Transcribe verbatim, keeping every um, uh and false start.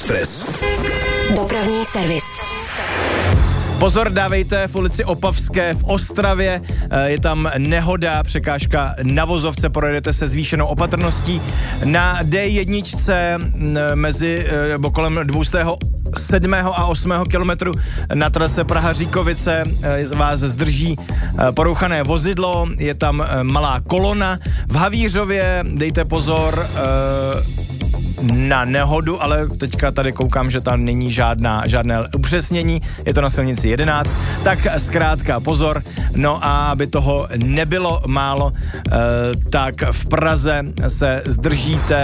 Express. Dopravní servis. Pozor, dávejte v ulici Opavské v Ostravě, je tam nehoda, překážka na vozovce, projedete se zvýšenou opatrností. Na dé jedna mezi, nebo kolem dvě stě sedm a osmého kilometru na trase Praha-Říkovice vás zdrží porouchané vozidlo, je tam malá kolona. V Havířově dejte pozor na nehodu, ale teďka tady koukám, že tam není žádná, žádné upřesnění, je to na silnici jedenáct, tak zkrátka pozor, no a aby toho nebylo málo, tak v Praze se zdržíte